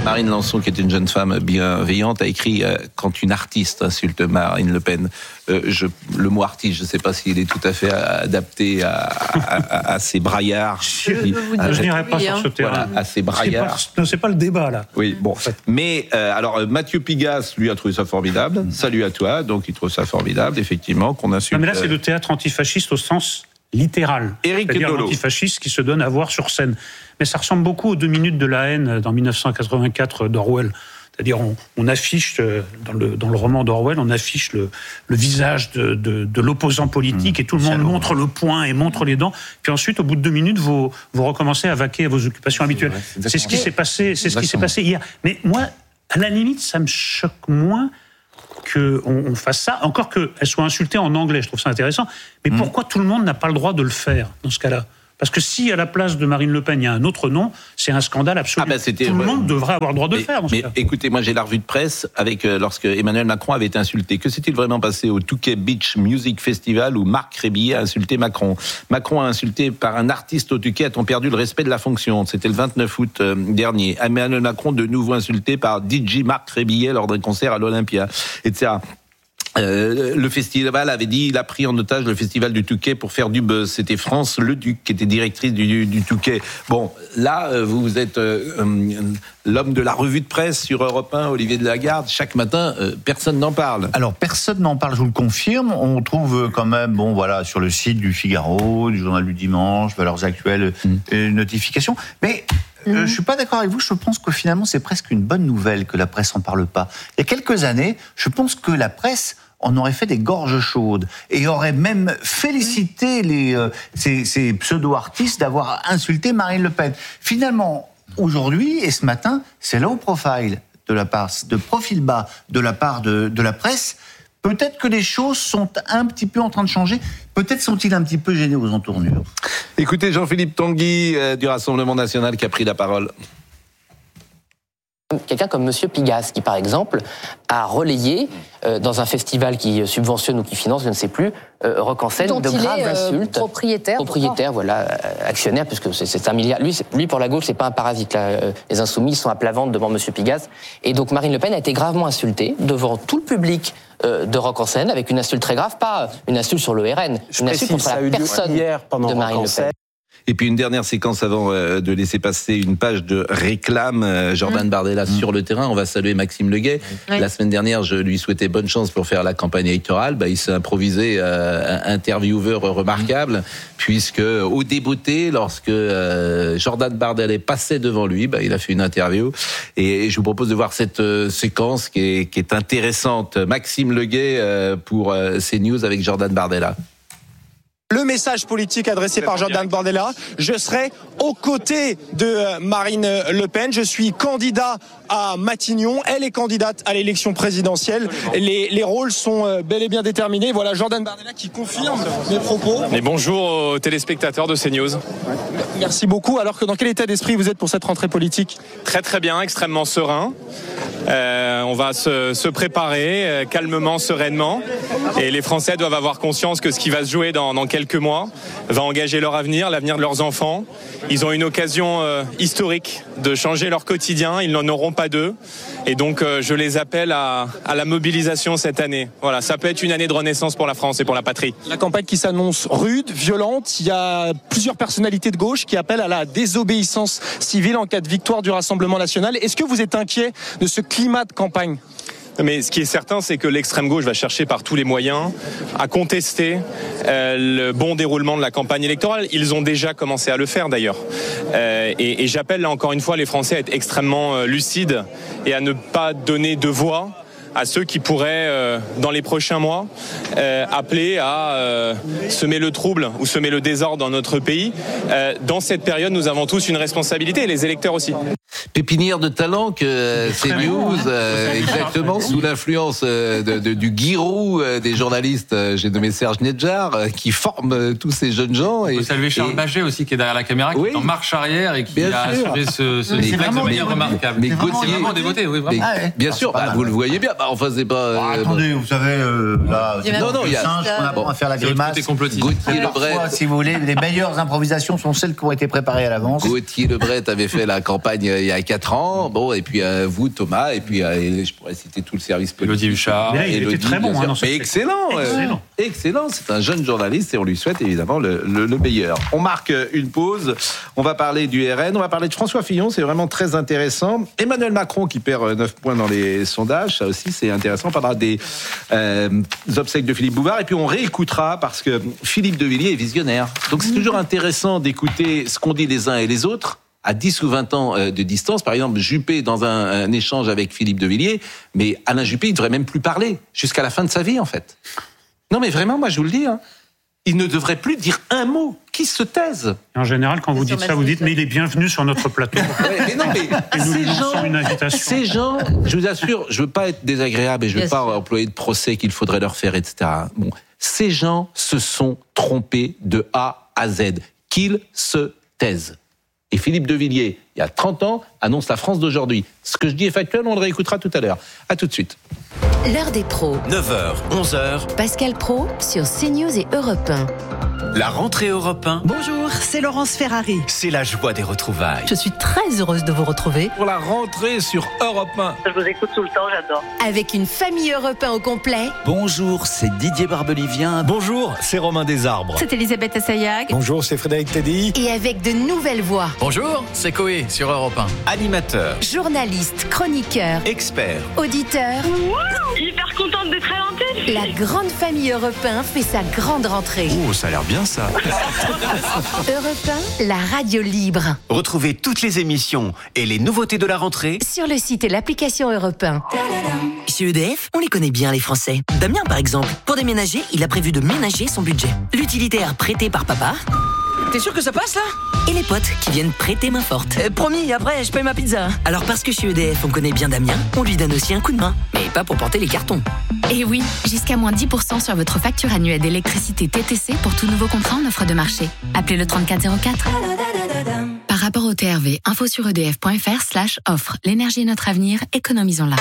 Marine Lançon, qui est une jeune femme bienveillante, a écrit quand une artiste insulte Marine Le Pen. Le mot artiste, je ne sais pas s'il est tout à fait adapté à ces braillards. Je n'irai pas sur ce terrain. Voilà, à ces braillards. C'est pas le débat là. Oui, bon. Mais alors Mathieu Pigasse, lui, a trouvé ça formidable. Salut à toi. Donc il trouve ça formidable, effectivement, qu'on insulte. Non, mais là, c'est le théâtre antifasciste au sens littéral. Éric C'est-à-dire Dolo. l'antifasciste qui se donne à voir sur scène. Mais ça ressemble beaucoup aux 2 minutes de la haine dans 1984 d'Orwell. C'est-à-dire, on affiche, dans le roman d'Orwell, on affiche le visage de l'opposant politique et tout le monde montre le poing et montre les dents. Puis ensuite, au bout de 2 minutes, vous recommencez à vaquer à vos occupations habituelles. C'est ce qui s'est passé, c'est ce qui s'est passé hier. Mais moi, à la limite, ça me choque moins qu'on fasse ça, encore qu'elle soit insultée en anglais, je trouve ça intéressant. Mais pourquoi tout le monde n'a pas le droit de le faire dans ce cas-là ? Parce que si à la place de Marine Le Pen, il y a un autre nom, c'est un scandale absolu. Tout le monde devrait avoir le droit de le faire. Dans ce cas. Écoutez, moi j'ai la revue de presse avec lorsque Emmanuel Macron avait été insulté. Que s'est-il vraiment passé au Touquet Beach Music Festival où Marc Rébillet a insulté Macron? Macron a insulté par un artiste au Touquet, a-t-on perdu le respect de la fonction? C'était le 29 août dernier. Emmanuel Macron de nouveau insulté par DJ Marc Rébillet lors d'un concert à l'Olympia, etc. Le festival avait dit, il a pris en otage le festival du Touquet pour faire du buzz. C'était France Leduc qui était directrice du Touquet. Bon, là, vous êtes l'homme de la revue de presse sur Europe 1, Olivier Delagarde. Chaque matin, personne n'en parle. Alors, personne n'en parle, je vous le confirme. On trouve quand même, sur le site du Figaro, du Journal du Dimanche, Valeurs Actuelles, notifications. Mais je suis pas d'accord avec vous. Je pense que finalement, c'est presque une bonne nouvelle que la presse en parle pas. Il y a quelques années, je pense que la presse on aurait fait des gorges chaudes et aurait même félicité ces pseudo-artistes d'avoir insulté Marine Le Pen. Finalement, aujourd'hui et ce matin, c'est low profile de profil bas de la part de la presse. Peut-être que les choses sont un petit peu en train de changer. Peut-être sont-ils un petit peu gênés aux entournures. Écoutez Jean-Philippe Tanguy du Rassemblement National qui a pris la parole. Quelqu'un comme Monsieur Pigasse, qui par exemple a relayé dans un festival qui subventionne ou qui finance, je ne sais plus, Rock en scène, de graves insultes. Propriétaire, voilà, actionnaire, puisque c'est 1 milliard. Lui, pour la gauche, c'est pas un parasite. Là. Les Insoumis sont à plat ventre devant Monsieur Pigasse. Et donc Marine Le Pen a été gravement insultée devant tout le public de Rock en scène, avec une insulte très grave, pas une insulte sur le RN, une insulte contre la personne de Marine Le Pen. Et puis une dernière séquence avant de laisser passer une page de réclame. Jordan Bardella sur le terrain. On va saluer Maxime Leguet. La semaine dernière, je lui souhaitais bonne chance pour faire la campagne électorale. Il s'est improvisé intervieweur remarquable, puisque au débouté, lorsque Jordan Bardella passait devant lui, il a fait une interview. Et je vous propose de voir cette séquence qui est intéressante. Maxime Leguet pour CNews avec Jordan Bardella. Le message politique adressé par Jordan Bardella, je serai aux côtés de Marine Le Pen. Je suis candidat à Matignon. Elle est candidate à l'élection présidentielle. Les rôles sont bel et bien déterminés. Voilà Jordan Bardella qui confirme mes propos. Et bonjour aux téléspectateurs de CNews. Merci beaucoup. Alors que dans quel état d'esprit vous êtes pour cette rentrée politique ? Très très bien, extrêmement serein. On va se préparer calmement, sereinement. Et les Français doivent avoir conscience que ce qui va se jouer dans quelques mois va engager leur avenir, l'avenir de leurs enfants. Ils ont une occasion historique de changer leur quotidien. Ils n'en auront pas deux. Et donc, je les appelle à la mobilisation cette année. Voilà, ça peut être une année de renaissance pour la France et pour la patrie. La campagne qui s'annonce rude, violente. Il y a plusieurs personnalités de gauche qui appellent à la désobéissance civile en cas de victoire du Rassemblement national. Est-ce que vous êtes inquiet de ce climat de campagne ? Mais ce qui est certain, c'est que l'extrême gauche va chercher par tous les moyens à contester le bon déroulement de la campagne électorale. Ils ont déjà commencé à le faire d'ailleurs. Et j'appelle là encore une fois les Français à être extrêmement lucides et à ne pas donner de voix à ceux qui pourraient, dans les prochains mois, appeler à semer le trouble ou semer le désordre dans notre pays. Dans cette période, nous avons tous une responsabilité, et les électeurs aussi. Pépinière de talent que CNews, exactement, sous l'influence du guirou des journalistes, j'ai nommé Serge Nedjar, qui forme tous ces jeunes gens. Il faut saluer Charles Baget aussi, qui est derrière la caméra, qui est en marche arrière et qui assuré ce texte de manière remarquable. Mais c'est vraiment dévoté, oui, vraiment. Bien sûr, vous le voyez bien. enfin, c'est pas. Attendez, vous savez, là, c'est il y a singe qu'on apprend à faire la grimace. Gauthier Lebret, si vous voulez, les meilleures improvisations sont celles qui ont été préparées à l'avance. Gauthier Lebret avait fait la campagne il y a 4 ans. Bon, et puis vous, Thomas, et puis je pourrais citer tout le service politique. Elodie Huchard. Mais là, il était très bon. Mais excellent. C'est un jeune journaliste et on lui souhaite évidemment le meilleur. On marque une pause. On va parler du RN. On va parler de François Fillon. C'est vraiment très intéressant. Emmanuel Macron qui perd 9 points dans les sondages. Ça aussi, c'est intéressant. On parlera des obsèques de Philippe Bouvard. Et puis, on réécoutera parce que Philippe de Villiers est visionnaire. Donc, c'est toujours intéressant d'écouter ce qu'on dit les uns et les autres à 10 ou 20 ans de distance. Par exemple, Juppé dans un échange avec Philippe de Villiers. Mais Alain Juppé, il ne devrait même plus parler jusqu'à la fin de sa vie, en fait. Non, mais vraiment, moi, je vous le dis, il ne devrait plus dire un mot. Qui se taise. En général, quand vous dites ça, vous dites mais il est bienvenu sur notre plateau. Mais non, mais ces gens, je vous assure, je veux pas être désagréable et je veux pas employer de procès qu'il faudrait leur faire, etc. Bon, ces gens se sont trompés de A à Z. Qu'ils se taisent. Et Philippe de Villiers, il y a 30 ans, annonce la France d'aujourd'hui. Ce que je dis est factuel, on le réécoutera tout à l'heure. À tout de suite. L'heure des pros. 9h, 11h. Pascal Praud sur CNews et Europe 1. La rentrée Europe 1. Bonjour, c'est Laurence Ferrari. C'est la joie des retrouvailles. Je suis très heureuse de vous retrouver. Pour la rentrée sur Europe 1. Je vous écoute tout le temps, j'adore. Avec une famille Europe 1 au complet. Bonjour, c'est Didier Barbelivien. Bonjour, c'est Romain Desarbres. C'est Elisabeth Assayag. Bonjour, c'est Frédéric Teddy. Et avec de nouvelles voix. Bonjour, c'est Coé sur Europe 1. Animateur. Journaliste, chroniqueur. Expert. Auditeur. Hyper contente d'être à l'antenne. La grande famille Europe 1 fait sa grande rentrée. Oh, ça a l'air bien ça. Europe 1, la radio libre. Retrouvez toutes les émissions et les nouveautés de la rentrée sur le site et l'application Europe 1. Chez EDF, on les connaît bien les Français. Damien par exemple, pour déménager, il a prévu de ménager son budget. L'utilitaire prêté par papa. T'es sûr que ça passe là? Et les potes qui viennent prêter main forte. Promis, après je paye ma pizza. Alors parce que chez EDF on connaît bien Damien, on lui donne aussi un coup de main. Mais pas pour porter les cartons. Et oui, jusqu'à moins 10% sur votre facture annuelle d'électricité TTC pour tout nouveau contrat en offre de marché. Appelez le 3404. Par rapport au TRV, info sur edf.fr/offre. L'énergie est notre avenir, économisons-la.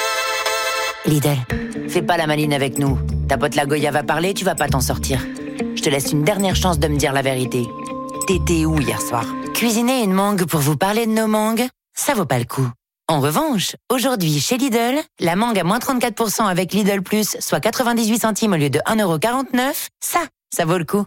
Lidl, fais pas la maline avec nous. Ta pote la Goya va parler, tu vas pas t'en sortir. Je te laisse une dernière chance de me dire la vérité. T'étais où hier soir? Cuisiner une mangue pour vous parler de nos mangues, ça vaut pas le coup. En revanche, aujourd'hui, chez Lidl, la mangue à moins 34% avec Lidl Plus, soit 98 centimes au lieu de 1,49€, ça vaut le coup.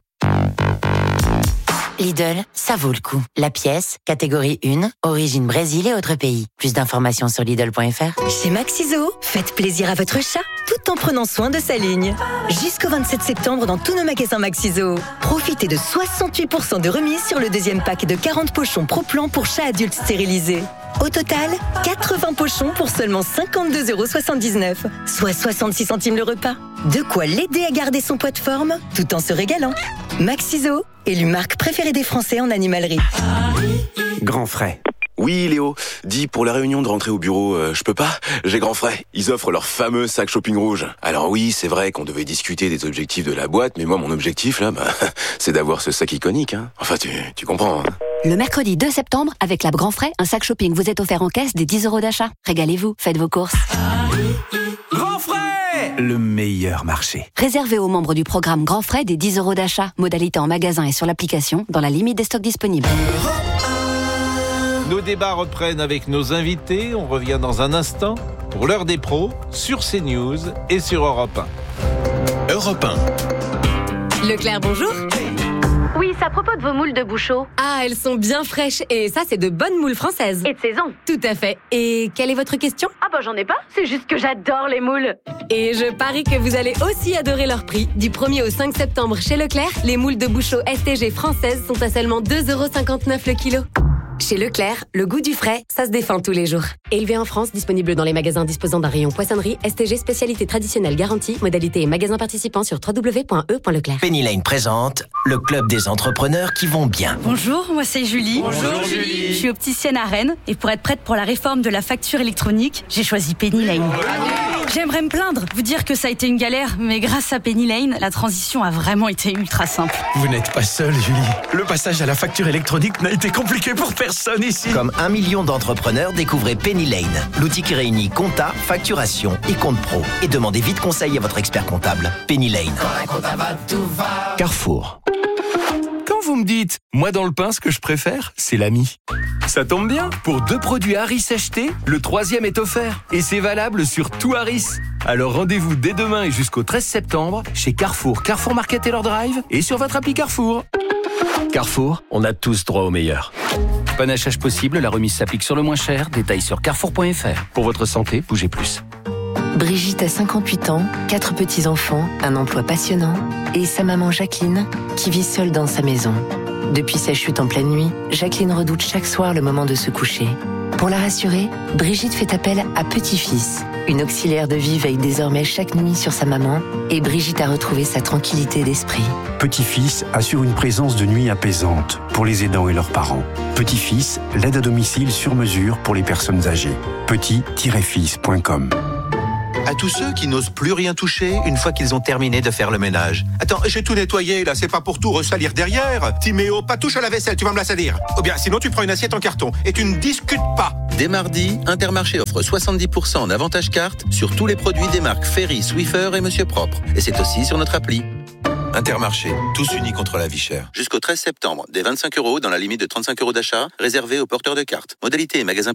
Lidl, ça vaut le coup. La pièce, catégorie 1, origine Brésil et autres pays. Plus d'informations sur Lidl.fr. Chez Maxiso, faites plaisir à votre chat tout en prenant soin de sa ligne. Jusqu'au 27 septembre dans tous nos magasins Maxiso. Profitez de 68% de remise sur le deuxième pack de 40 pochons Pro-Plan pour chats adultes stérilisés. Au total, 80 pochons pour seulement 52,79€, soit 66 centimes le repas. De quoi l'aider à garder son poids de forme tout en se régalant. Maxiso, élu marque préférée des Français en animalerie. Grand frais. Oui, Léo, dis pour la réunion de rentrée au bureau, je peux pas, j'ai grand frais. Ils offrent leur fameux sac shopping rouge. Alors oui, c'est vrai qu'on devait discuter des objectifs de la boîte, mais moi mon objectif là, c'est d'avoir ce sac iconique. Hein. Enfin, tu comprends. Hein. Le mercredi 2 septembre, avec la Grand Frais, un sac shopping vous est offert en caisse des 10€ d'achat. Régalez-vous, faites vos courses. Grand frais, le meilleur marché. Réservé aux membres du programme Grand Frais des 10€ d'achat. Modalité en magasin et sur l'application, dans la limite des stocks disponibles. Nos débats reprennent avec nos invités. On revient dans un instant pour l'heure des pros sur CNews et sur Europe 1. Europe 1. Leclerc, bonjour. Oui, c'est à propos de vos moules de Bouchot. Ah, elles sont bien fraîches et ça, c'est de bonnes moules françaises. Et de saison. Tout à fait. Et quelle est votre question? Ah bah j'en ai pas, c'est juste que j'adore les moules. Et je parie que vous allez aussi adorer leur prix. Du 1er au 5 septembre chez Leclerc, les moules de Bouchot STG françaises sont à seulement 2,59€ le kilo. Chez Leclerc, le goût du frais, ça se défend tous les jours. Élevé en France, disponible dans les magasins disposant d'un rayon poissonnerie, STG spécialité traditionnelle garantie, modalité et magasins participants sur www.e.leclerc. Penny Lane présente le club des entrepreneurs qui vont bien. Bonjour, moi c'est Julie. Bonjour Julie. Je suis opticienne à Rennes et pour être prête pour la réforme de la facture électronique, j'ai choisi Penny Lane. J'aimerais me plaindre, vous dire que ça a été une galère, mais grâce à Penny Lane, la transition a vraiment été ultra simple. Vous n'êtes pas seule, Julie. Le passage à la facture électronique n'a été compliqué pour personne ici. Comme 1 million d'entrepreneurs, découvrez Penny Lane, l'outil qui réunit compta, facturation et compte pro. Et demandez vite conseil à votre expert comptable. Penny Lane. Carrefour. Quand vous me dites, moi dans le pain, ce que je préfère, c'est l'ami. Ça tombe bien, pour 2 produits Harris achetés, le 3e est offert. Et c'est valable sur tout Harris. Alors rendez-vous dès demain et jusqu'au 13 septembre chez Carrefour, Carrefour Market Taylor Drive et sur votre appli Carrefour. Carrefour, on a tous droit au meilleur. Panachage possible, la remise s'applique sur le moins cher. Détails sur carrefour.fr. Pour votre santé, bougez plus. Brigitte a 58 ans, 4 petits-enfants, un emploi passionnant et sa maman Jacqueline qui vit seule dans sa maison. Depuis sa chute en pleine nuit, Jacqueline redoute chaque soir le moment de se coucher. Pour la rassurer, Brigitte fait appel à Petit-Fils. Une auxiliaire de vie veille désormais chaque nuit sur sa maman et Brigitte a retrouvé sa tranquillité d'esprit. Petit-Fils assure une présence de nuit apaisante pour les aidants et leurs parents. Petit-Fils, l'aide à domicile sur mesure pour les personnes âgées. petit-fils.com. À tous ceux qui n'osent plus rien toucher une fois qu'ils ont terminé de faire le ménage. Attends, j'ai tout nettoyé là, c'est pas pour tout ressalir derrière. Timéo, pas touche à la vaisselle, tu vas me la salir. Ou bien sinon tu prends une assiette en carton et tu ne discutes pas. Dès mardi, Intermarché offre 70% en avantage carte sur tous les produits des marques Ferry, Swiffer et Monsieur Propre. Et c'est aussi sur notre appli. Intermarché, tous unis contre la vie chère. Jusqu'au 13 septembre, des 25 € dans la limite de 35 € d'achat, réservés aux porteurs de cartes. Modalité et magasin